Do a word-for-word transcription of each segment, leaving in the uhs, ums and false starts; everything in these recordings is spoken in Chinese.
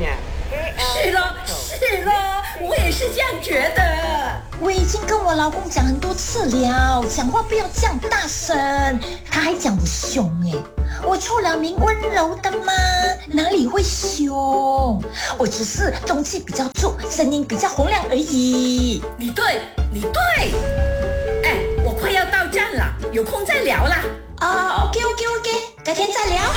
是咯，是咯，我也是这样觉得。 我已经跟我老公讲很多次了，讲话不要这样大声，他还讲我凶哎。我出了名温柔的吗？哪里会凶？我只是中气比较足，声音比较洪亮而已。 你对，你对。哎，我快要到站了，有空再聊啦。 啊、uh, ，OK OK OK， 改天再聊。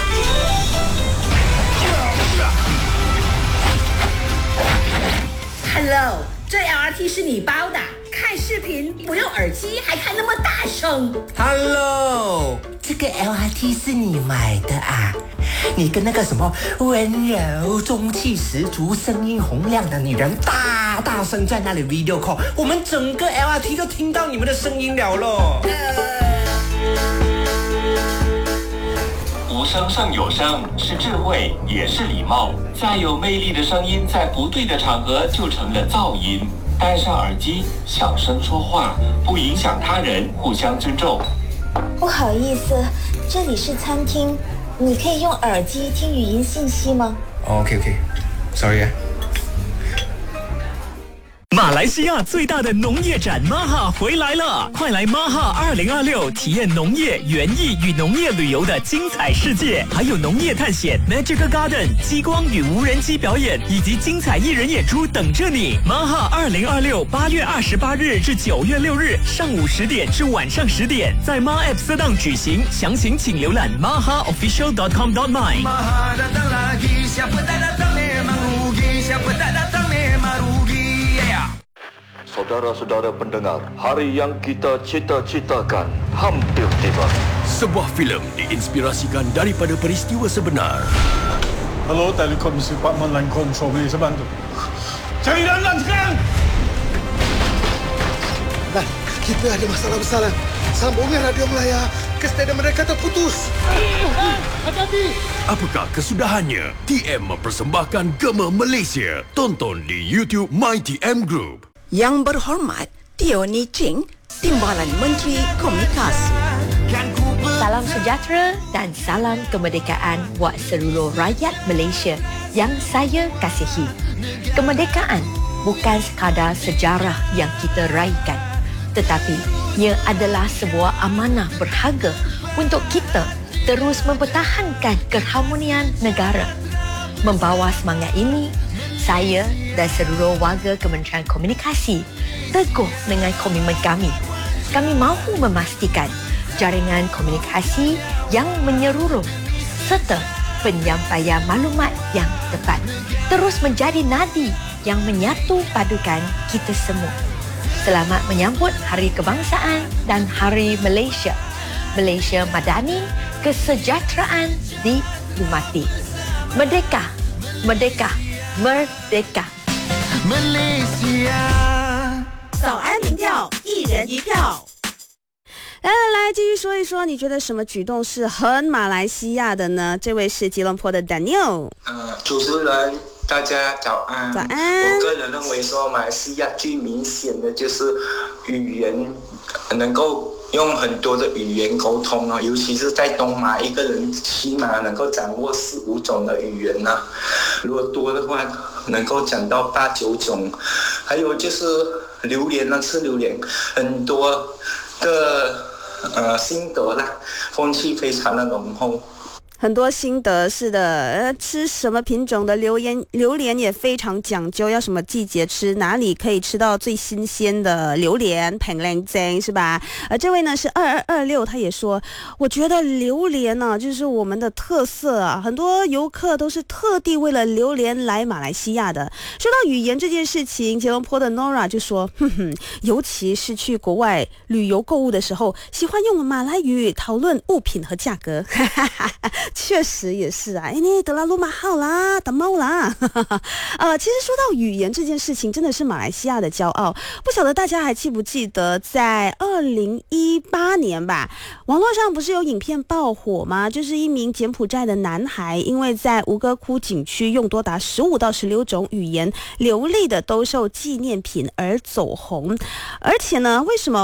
Hello， 这 L R T 是你包的，看视频不用耳机还看那么大声。 Hello， 这个 L R T 是你买的啊？你跟那个什么温柔、中气十足、声音洪亮的女人大大声在那里 video call， 我们整个 L R T 都听到你们的声音了咯。 无声胜有声，是智慧，也是礼貌。再有魅力的声音，在不对的场合就成了噪音。戴上耳机，小声说话，不影响他人，互相尊重。 不好意思，这里是餐厅，你可以用耳机听语音信息吗？ OK OK，Sorry 啊。 马来西亚最大的农业展 Maha 回来了，快来 Maha 二零二六体验农业、园艺与农业旅游的精彩世界，还有农业探险、Magical Garden、激光与无人机表演以及精彩艺人演出等着你。Maha 二零二六八月二十八日至九月六日上午十点至晚上十点，在 Ma App Sedang举行，详情请浏览 maha official dot com dot my。 Maha datang lagi, siapa tak datang memang rugi, siapa tak datang memang rugi. Saudara-saudara pendengar, hari yang kita cita-citakan hampir tiba. Sebuah filem diinspirasikan daripada peristiwa sebenar. Hello, Telekom Department Line Control, boleh saya bantu? Cari Lan sekarang! Lan, kita ada masalah besar, Lan. Sambungan radio Melaya ke stadium mereka terputus. Hati-hati! Apakah kesudahannya? T M mempersembahkan Gema Malaysia. Tonton di YouTube My T M Group. Yang berhormat, Teo Ni Ching, Timbalan Menteri Komunikasi. Salam sejahtera dan salam kemerdekaan buat seluruh rakyat Malaysia yang saya kasihi. Kemerdekaan bukan sekadar sejarah yang kita raikan, tetapi ia adalah sebuah amanah berharga untuk kita terus mempertahankan keharmonian negara. Membawa semangat ini, saya dan seluruh warga Kementerian Komunikasi teguh dengan komitmen kami. Kami mahu memastikan jaringan komunikasi yang menyeluruh serta penyampaian maklumat yang tepat terus menjadi nadi yang menyatu padukan kita semua. Selamat menyambut Hari Kebangsaan dan Hari Malaysia. Malaysia Madani, kesejahteraan dihormati. Merdeka, merdeka, merdeka. Malaysia， 早安民调，一人一票。 来来来，继续说一说，你觉得什么举动是很马来西亚的呢？这位是吉隆坡的 Daniel。 呃，主持人，大家早安。 早安。 我个人认为说，马来西亚最明显的就是语言能够用很多的语言沟通啊，尤其是在东马，一个人起码能够掌握四五种的语言啊，如果多的话，能够讲到八九种。还有就是榴莲啊，吃榴莲，很多的呃心得啦，风气非常的浓厚。 很多心得是的，呃，吃什么品种的榴莲，榴莲也非常讲究，要什么季节吃，哪里可以吃到最新鲜的榴莲，平靚正是吧？呃，这位呢是二二二六，他也说，我觉得榴莲呢、啊、就是我们的特色啊，很多游客都是特地为了榴莲来马来西亚的。说到语言这件事情，吉隆坡的 Nora 就说，哼哼，尤其是去国外旅游购物的时候，喜欢用马来语讨论物品和价格，哈哈哈哈。确实也是啊，哎，你德拉鲁马好啦，感冒啦，呃，其实说到语言这件事情，真的是马来西亚的骄傲。不晓得大家还记不记得，在二零一八年吧，网络上不是有影片爆火吗？就是一名柬埔寨的男孩，因为在吴哥窟景区用多达十五到十六种语言流利的兜售纪念品而走红，而且呢，为什么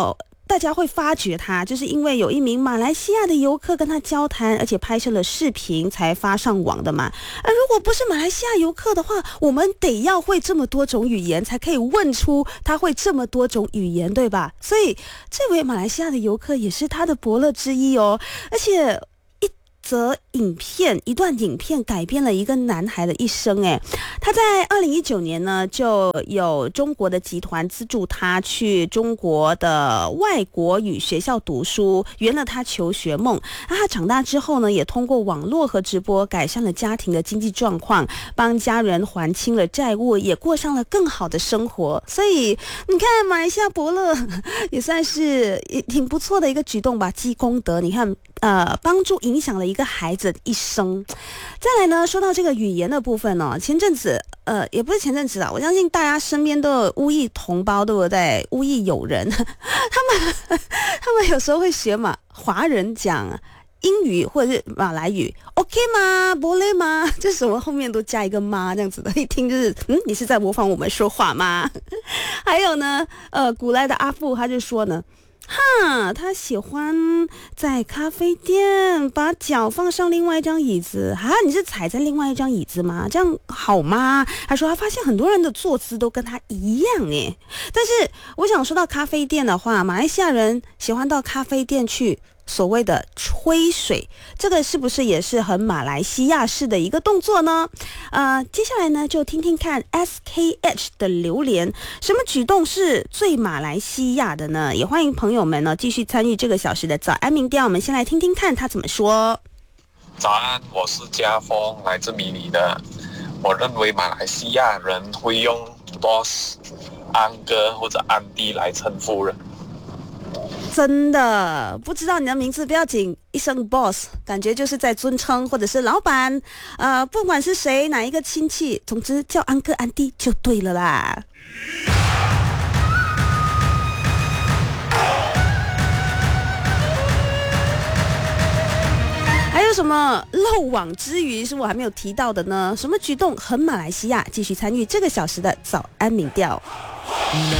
大家会发掘他，就是因为有一名马来西亚的游客跟他交谈，而且拍摄了视频才发上网的嘛。而如果不是马来西亚游客的话，我们得要会这么多种语言，才可以问出他会这么多种语言，对吧？所以这位马来西亚的游客也是他的伯乐之一哦，而且则影片一段影片改变了一个男孩的一生。诶，他在二零一九年呢，就有中国的集团资助他去中国的外国语学校读书，圆了他求学梦。那他长大之后呢，也通过网络和直播改善了家庭的经济状况，帮家人还清了债务，也过上了更好的生活。所以你看，马来西亚伯乐也算是挺不错的一个举动吧，积功德。你看，呃，帮助影响了一个孩子一生。再来呢，说到这个语言的部分呢、哦，前阵子呃也不是前阵子啊，我相信大家身边都有乌裔同胞，对不对？乌裔友人，他们他们有时候会学嘛，华人讲英语或者是马来语 ，OK 吗 ？Boleh 吗？就什么后面都加一个吗这样子的，一听就是嗯，你是在模仿我们说话吗？还有呢，呃，古来的阿富他就说呢。哈，他喜欢在咖啡店把脚放上另外一张椅子。哈，你是踩在另外一张椅子吗？这样好吗？他说他发现很多人的坐姿都跟他一样诶。但是我想说到咖啡店的话，马来西亚人喜欢到咖啡店去所谓的吹水，这个是不是也是很马来西亚式的一个动作呢？呃，接下来呢就听听看 S K H 的榴莲，什么举动是最马来西亚的呢？也欢迎朋友们呢继续参与这个小时的早安民调，我们先来听听看他怎么说。 早安，我是家峰，来自迷你的。我认为马来西亚人会用 boss、安哥或者安迪来称呼人。 真的不知道你的名字不要紧，一声 boss 感觉就是在尊称，或者是老板，呃，不管是谁哪一个亲戚，总之叫安哥安弟就对了啦。还有什么漏网之鱼是我还没有提到的呢？什么举动很马来西亚？继续参与这个小时的早安民调。